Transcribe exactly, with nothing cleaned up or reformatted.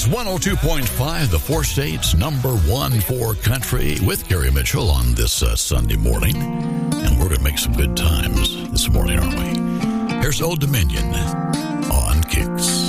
It's one oh two point five, the four states, number one for country, with Gary Mitchell on this uh, Sunday morning. And we're going to make some good times this morning, aren't we? Here's Old Dominion on Kicks.